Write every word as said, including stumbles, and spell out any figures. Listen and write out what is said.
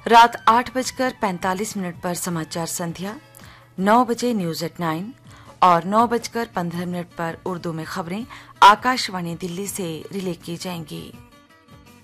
रात आठ बजकर पैंतालीस मिनट पर समाचार संध्या, नौ बजे न्यूज एट नाइन और नौ बजकर पंद्रह मिनट पर उर्दू में खबरें आकाशवाणी दिल्ली से रिले की जाएंगी।